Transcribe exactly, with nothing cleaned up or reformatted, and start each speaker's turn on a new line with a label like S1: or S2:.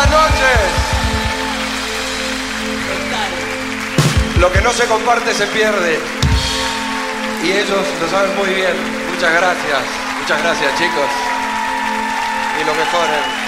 S1: Buenas noches. Lo que no se comparte se pierde. Y ellos lo saben muy bien. Muchas gracias. Muchas gracias, chicos. Y lo mejor.